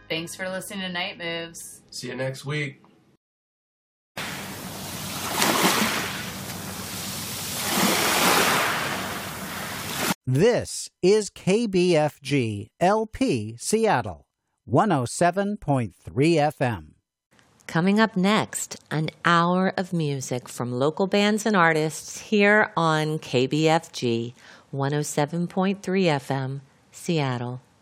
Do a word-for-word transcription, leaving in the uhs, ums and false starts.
Thanks for listening to Night Moves. See you next week. This is K B F G L P Seattle, one oh seven point three F M. Coming up next, an hour of music from local bands and artists here on K B F G one oh seven point three F M, Seattle.